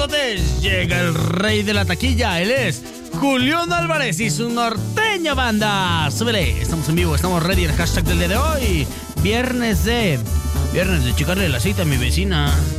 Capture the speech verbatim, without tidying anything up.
abarrotes, llega el rey de la taquilla. Él es Julián Álvarez y su norteña banda. Súbele, estamos en vivo, estamos ready. El hashtag del día de hoy, viernes de... Viernes de checarle la cita a mi vecina.